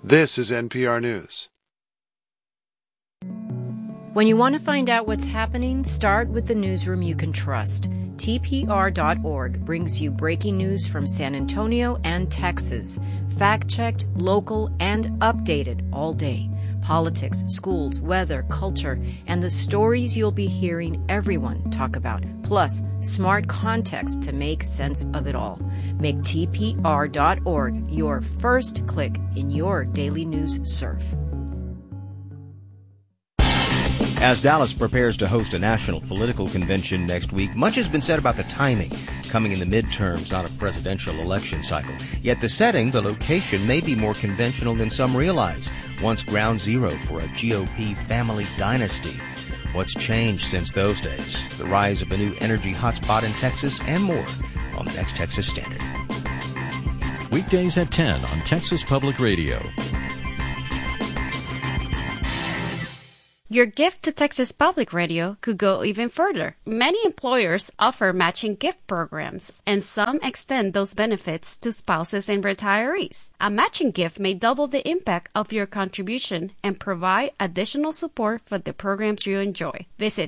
This is NPR News. When you want to find out what's happening, start with the newsroom you can trust. TPR.org brings you breaking news from San Antonio and Texas. Fact-checked, local, and updated all day. Politics, schools, weather, culture, and the stories you'll be hearing everyone talk about. Plus, smart context to make sense of it all. Make TPR.org your first click in your daily news surf. As Dallas prepares to host a national political convention next week, much has been said about the timing, coming in the midterms, not a presidential election cycle. Yet the setting, the location, may be more conventional than some realize. Once ground zero for a GOP family dynasty. What's changed since those days? The rise of a new energy hotspot in Texas and more on the next Texas Standard. Weekdays at 10 on Texas Public Radio. Your gift to Texas Public Radio could go even further. Many employers offer matching gift programs, and some extend those benefits to spouses and retirees. A matching gift may double the impact of your contribution and provide additional support for the programs you enjoy. Visit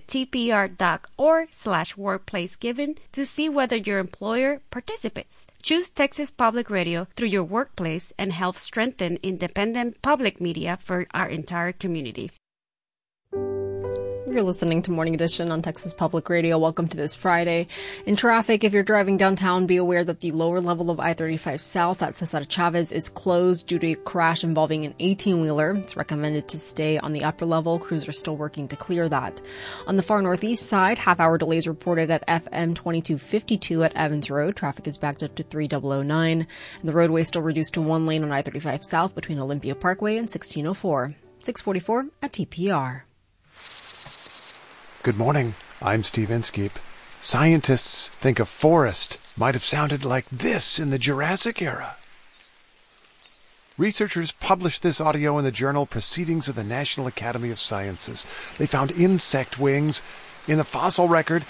tpr.org/workplacegiving to see whether your employer participates. Choose Texas Public Radio through your workplace and help strengthen independent public media for our entire community. You're listening to Morning Edition on Texas Public Radio. Welcome to this Friday. In traffic, if you're driving downtown, be aware that the lower level of I-35 South at Cesar Chavez is closed due to a crash involving an 18-wheeler. It's recommended to stay on the upper level. Crews are still working to clear that. On the far northeast side, half-hour delays reported at FM 2252 at Evans Road. Traffic is backed up to 3009. And the roadway is still reduced to one lane on I-35 South between Olympia Parkway and 1604. 644 at TPR. Good morning. I'm Steve Inskeep. Scientists think a forest might have sounded like this in the Jurassic era. Researchers published this audio in the journal Proceedings of the National Academy of Sciences. They found insect wings in the fossil record